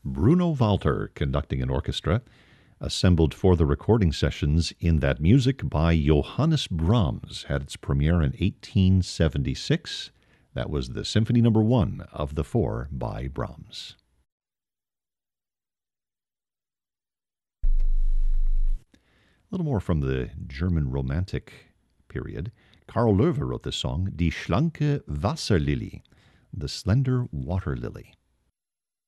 Bruno Walter conducting an orchestra, assembled for the recording sessions in that music by Johannes Brahms, had its premiere in 1876. That was the Symphony No. 1 of the 4 by Brahms. A little more from the German Romantic period. Karl Löwe wrote this song, Die schlanke Wasserlilie, the slender water lily.